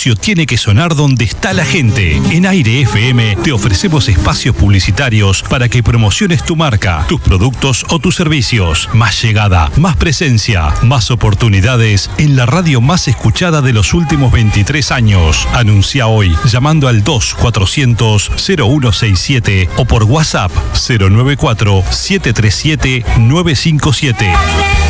negocio tiene que sonar donde está la gente. En Aire FM te ofrecemos espacios publicitarios para que promociones tu marca, tus productos o tus servicios. Más llegada, más presencia, más oportunidades en la radio más escuchada de los últimos 23 años. Anuncia hoy llamando al 2400-0167 o por WhatsApp 094-737-957.